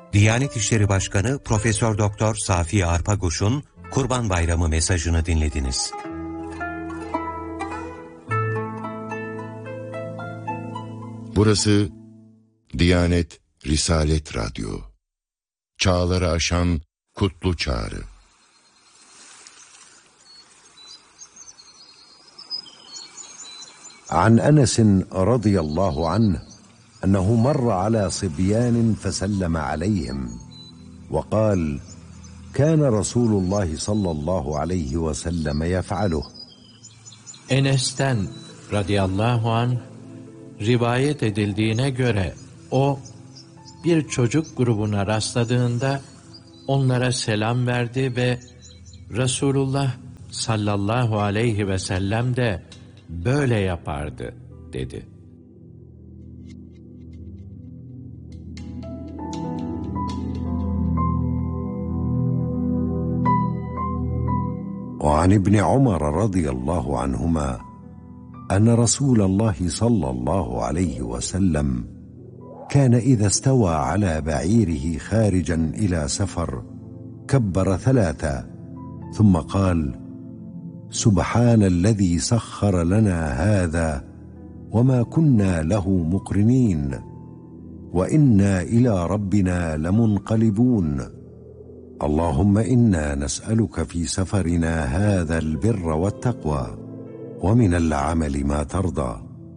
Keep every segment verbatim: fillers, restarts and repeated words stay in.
Diyanet İşleri Başkanı Profesör Doktor Safi Arpaguş'un Kurban Bayramı mesajını dinlediniz. Burası Diyanet Risalet Radyo. Çağları aşan kutlu çağrı. عن أنس رضي الله عنه أنه مر على صبيان فسلم عليهم وقال كان رسول الله صلى الله عليه وسلم يفعله. Enes'ten radıyallahu anh rivayet edildiğine göre o bir çocuk grubuna rastladığında onlara selam verdi ve Resulullah sallallahu aleyhi ve sellem de böyle yapardı dedi. وعن ابن عمر رضي الله عنهما أن رسول الله صلى الله عليه وسلم كان إذا استوى على بعيره خارجا إلى سفر كبر ثلاثا ثم قال سبحان الذي سخر لنا هذا وما كنا له مقرنين وإنا إلى ربنا لمنقلبون اللهم إنا نسألك في سفرنا هذا البر والتقوى ومن العمل ما ترضى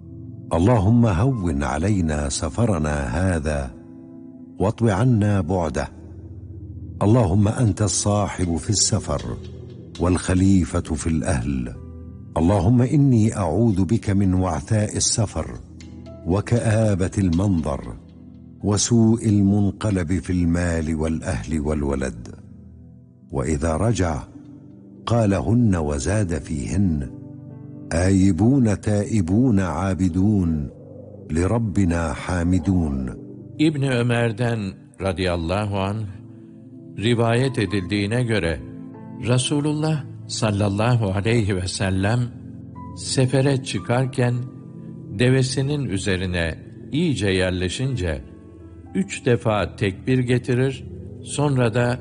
اللهم هون علينا سفرنا هذا واطو عنا بعده اللهم أنت الصاحب في السفر والخليفة في الأهل اللهم إني أعوذ بك من وعثاء السفر وكآبة المنظر وسوء المنقلب في المال والأهل والولد وإذا رجع قالهن وزاد فيهن آيبون تائبون عابدون لربنا حامدون. İbni Ömer'den radıyallahu anh rivayet edildiğine göre Resulullah sallallahu aleyhi ve sellem sefere çıkarken devesinin üzerine iyice yerleşince üç defa tekbir getirir, sonra da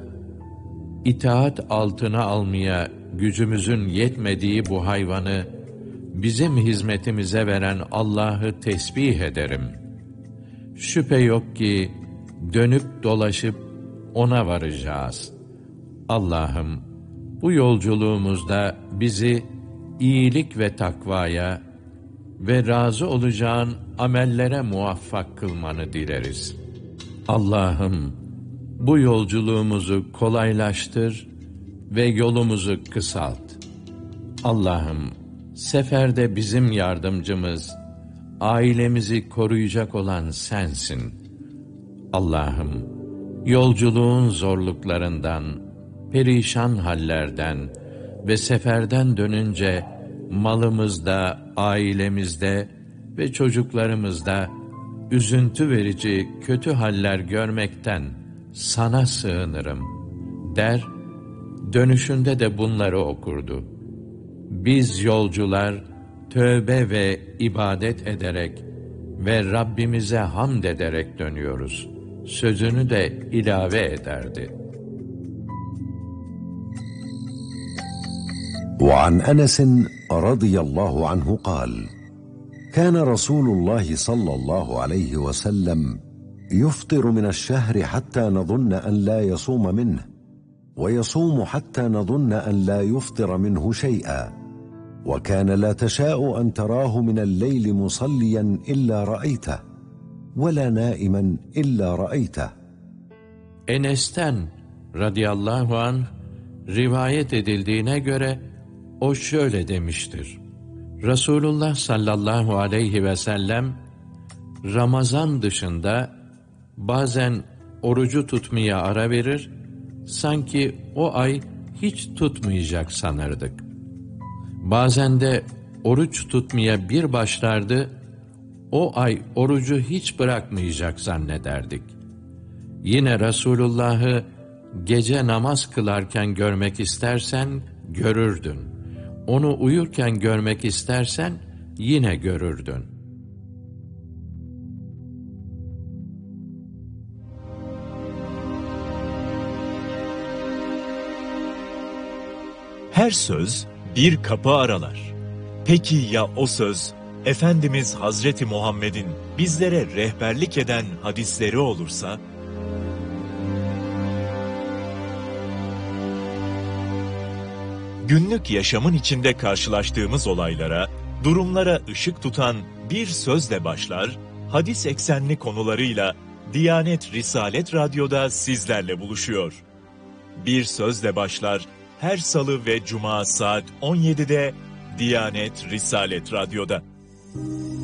itaat altına almaya gücümüzün yetmediği bu hayvanı bizim hizmetimize veren Allah'ı tesbih ederim. Şüphe yok ki dönüp dolaşıp ona varacağız. Allah'ım bu yolculuğumuzda bizi iyilik ve takvaya ve razı olacağın amellere muvaffak kılmanı dileriz. Allah'ım bu yolculuğumuzu kolaylaştır ve yolumuzu kısalt. Allah'ım seferde bizim yardımcımız, ailemizi koruyacak olan sensin. Allah'ım yolculuğun zorluklarından, perişan hallerden ve seferden dönünce malımızda, ailemizde ve çocuklarımızda üzüntü verici kötü haller görmekten sana sığınırım der, dönüşünde de bunları okurdu. Biz yolcular tövbe ve ibadet ederek ve Rabbimize hamd ederek dönüyoruz sözünü de ilave ederdi. وعن أنس رضي الله عنه قال كان رسول الله صلى الله عليه وسلم يفطر من الشهر حتى نظن أن لا يصوم منه ويصوم حتى نظن أن لا يفطر منه شيئا وكان لا تشاء أن تراه من الليل مصليا إلا رأيته ولا نائما إلا رأيته. Enes'ten radıyallahu anh rivayet edildiğine göre o şöyle demiştir. Resulullah sallallahu aleyhi ve sellem Ramazan dışında bazen orucu tutmaya ara verir, sanki o ay hiç tutmayacak sanırdık. Bazen de oruç tutmaya bir başlardı, o ay orucu hiç bırakmayacak zannederdik. Yine Resulullah'ı gece namaz kılarken görmek istersen görürdün. Onu uyurken görmek istersen yine görürdün. Her söz bir kapı aralar. Peki ya o söz, Efendimiz Hazreti Muhammed'in bizlere rehberlik eden hadisleri olursa? Günlük yaşamın içinde karşılaştığımız olaylara, durumlara ışık tutan bir sözle başlar, hadis eksenli konularıyla Diyanet Risalet Radyo'da sizlerle buluşuyor. Bir sözle başlar, her salı ve cuma saat on yedide Diyanet Risalet Radyo'da.